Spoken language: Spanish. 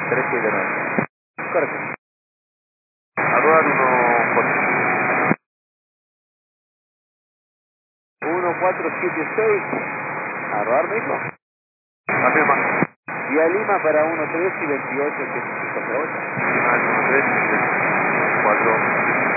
379. Correcto. A rodar 1476. A rodar, me dijo. También más. Y a Lima para 13 y 28, 8508. Lima 13, 4.